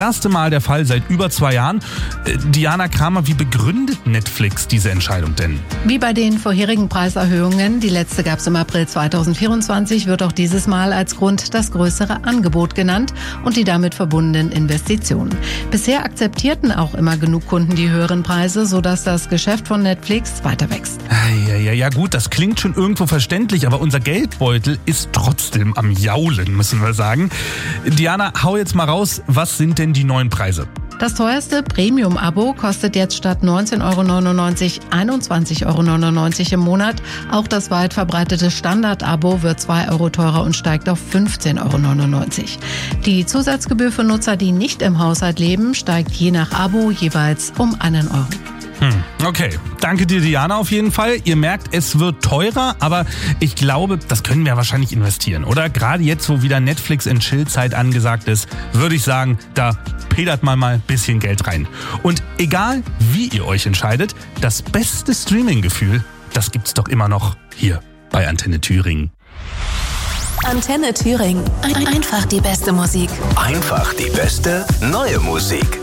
erste Mal der Fall seit über 2 Jahren. Diana Kramer, wie begründet Netflix diese Entscheidung denn? Wie bei den vorherigen Preiserhöhungen, die letzte gab es im April 2024, wird auch dieses Mal als Grund das größere Angebot genannt und die damit verbundenen Investitionen. Bisher akzeptierten auch immer genug Kunden die höheren Preise, sodass das Geschäft von Netflix weiter wächst. Ja gut, das klingt schon irgendwo verständlich, aber unser Geldbeutel ist trotzdem am Jaulen, müssen wir sagen. Diana, hau jetzt mal raus, was sind denn die neuen Preise? Das teuerste Premium-Abo kostet jetzt statt 19,99 € 21,99 € im Monat. Auch das weit verbreitete Standard-Abo wird 2 € teurer und steigt auf 15,99 €. Die Zusatzgebühr für Nutzer, die nicht im Haushalt leben, steigt je nach Abo jeweils um 1 €. Okay, danke dir, Diana, auf jeden Fall. Ihr merkt, es wird teurer, aber ich glaube, das können wir wahrscheinlich investieren, oder? Gerade jetzt, wo wieder Netflix-and-Chill-Zeit angesagt ist, würde ich sagen, da pedert man mal ein bisschen Geld rein. Und egal, wie ihr euch entscheidet, das beste Streaming-Gefühl, das gibt's doch immer noch hier bei Antenne Thüringen. Antenne Thüringen. Einfach die beste Musik. Einfach die beste neue Musik.